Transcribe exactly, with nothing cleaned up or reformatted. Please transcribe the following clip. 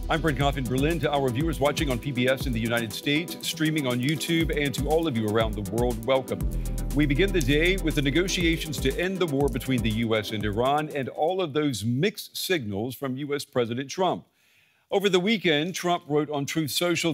I'm Brent Goff in Berlin. To our viewers watching on P B S in the United States, streaming on YouTube, and to all of you around the world, welcome. We begin the day with the negotiations to end the war between the U S and Iran and all of those mixed signals from U S President Trump. Over the weekend, Trump wrote on Truth Social